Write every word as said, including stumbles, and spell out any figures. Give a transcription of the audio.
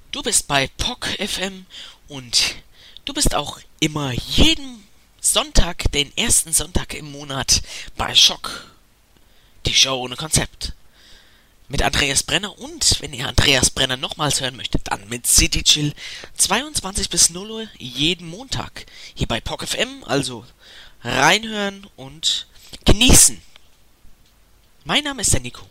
Du bist bei P O C F M und du bist auch immer jeden Sonntag, den ersten Sonntag im Monat bei Schock, die Show ohne Konzept. Mit Andreas Brenner und, wenn ihr Andreas Brenner nochmals hören möchtet, dann mit City Chill zweiundzwanzig bis null Uhr jeden Montag. Hier bei P O C F M, also reinhören und genießen. Mein Name ist der Nico.